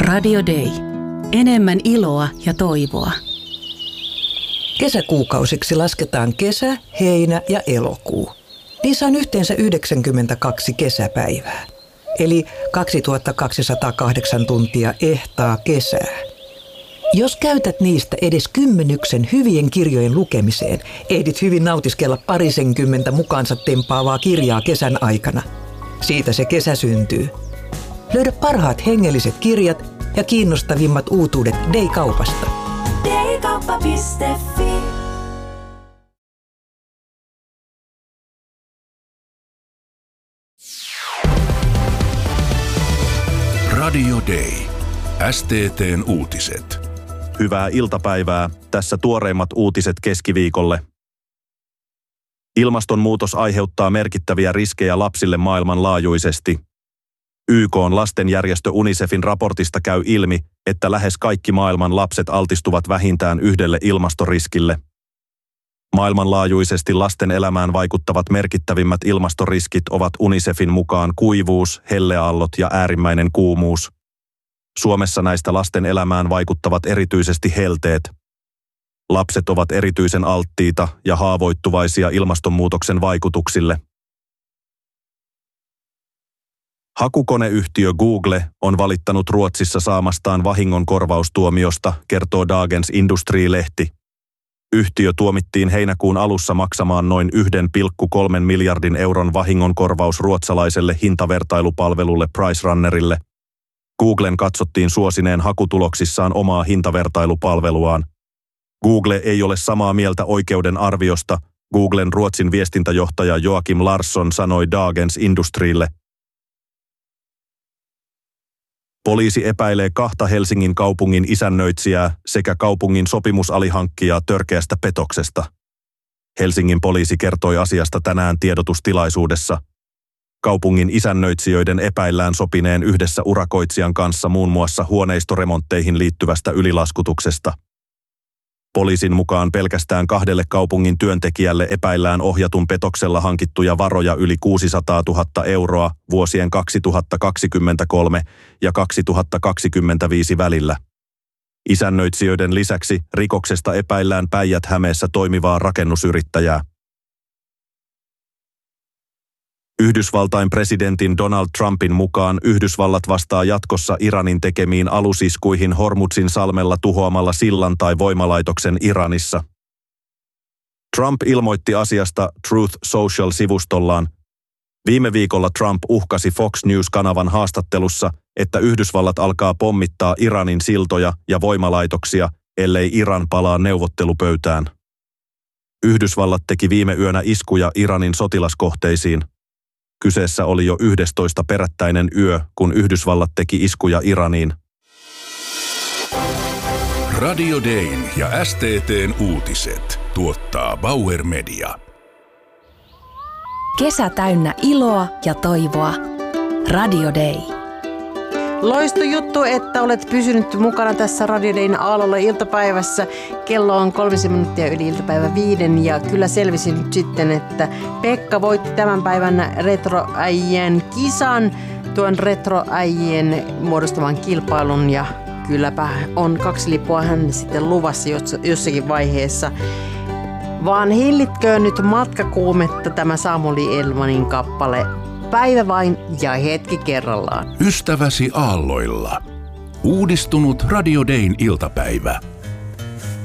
Radio Day. Enemmän iloa ja toivoa. Kesäkuukausiksi lasketaan kesä, heinä ja elokuu. Niissä on yhteensä 92 kesäpäivää, eli 2208 tuntia ehtaa kesää. Jos käytät niistä edes 10 hyvien kirjojen lukemiseen, ehdit hyvin nautiskella parisenkymmentä mukaansa tempaavaa kirjaa kesän aikana. Siitä se kesä syntyy. Löydä parhaat hengelliset kirjat ja kiinnostavimmat uutuudet Day-kaupasta. Daykauppa.fi. Radio Day. STT:n uutiset. Hyvää iltapäivää. Tässä tuoreimmat uutiset keskiviikolle. Ilmastonmuutos aiheuttaa merkittäviä riskejä lapsille maailmanlaajuisesti. YK:n lastenjärjestö UNICEFin raportista käy ilmi, että lähes kaikki maailman lapset altistuvat vähintään yhdelle ilmastoriskille. Maailmanlaajuisesti lasten elämään vaikuttavat merkittävimmät ilmastoriskit ovat UNICEFin mukaan kuivuus, helleaallot ja äärimmäinen kuumuus. Suomessa näistä lasten elämään vaikuttavat erityisesti helteet. Lapset ovat erityisen alttiita ja haavoittuvaisia ilmastonmuutoksen vaikutuksille. Hakukoneyhtiö Google on valittanut Ruotsissa saamastaan vahingonkorvaustuomiosta, kertoo Dagens Industri-lehti. Yhtiö tuomittiin heinäkuun alussa maksamaan noin 1,3 miljardin euron vahingonkorvaus ruotsalaiselle hintavertailupalvelulle PriceRunnerille. Googlen katsottiin suosineen hakutuloksissaan omaa hintavertailupalveluaan. Google ei ole samaa mieltä oikeuden arviosta, Googlen Ruotsin viestintäjohtaja Joakim Larsson sanoi Dagens Industrille. Poliisi epäilee 2 Helsingin kaupungin isännöitsijää sekä kaupungin sopimusalihankkijaa törkeästä petoksesta. Helsingin poliisi kertoi asiasta tänään tiedotustilaisuudessa. Kaupungin isännöitsijöiden epäillään sopineen yhdessä urakoitsijan kanssa muun muassa huoneistoremontteihin liittyvästä ylilaskutuksesta. Poliisin mukaan pelkästään 2 kaupungin työntekijälle epäillään ohjatun petoksella hankittuja varoja yli 600 000 euroa vuosien 2023 ja 2025 välillä. Isännöitsijöiden lisäksi rikoksesta epäillään Päijät-Hämeessä toimivaa rakennusyrittäjää. Yhdysvaltain presidentin Donald Trumpin mukaan Yhdysvallat vastaa jatkossa Iranin tekemiin alusiskuihin Hormuzin salmella tuhoamalla sillan tai voimalaitoksen Iranissa. Trump ilmoitti asiasta Truth Social-sivustollaan. Viime viikolla Trump uhkasi Fox News-kanavan haastattelussa, että Yhdysvallat alkaa pommittaa Iranin siltoja ja voimalaitoksia, ellei Iran palaa neuvottelupöytään. Yhdysvallat teki viime yönä iskuja Iranin sotilaskohteisiin. Kyseessä oli jo 11. perättäinen yö, kun Yhdysvallat teki iskuja Iraniin. Radio Dayn ja STT:n uutiset tuottaa Bauer Media. Kesä täynnä iloa ja toivoa. Radio Day. Loistojuttu, että olet pysynyt mukana tässä Radio Dayn aallolla iltapäivässä. Kello on 3 minuuttia yli iltapäivä 5 ja kyllä selvisin nyt sitten, että Pekka voitti tämän päivän retroäijien kisan, tuon retroäijien muodostavan kilpailun ja kylläpä on 2 lippua hän sitten luvassa jossakin vaiheessa. Vaan hillitköön nyt matkakuumetta tämä Samuli Elmanin kappale. Päivä vain ja hetki kerrallaan. Ystäväsi aalloilla. Uudistunut Radio Dayn iltapäivä.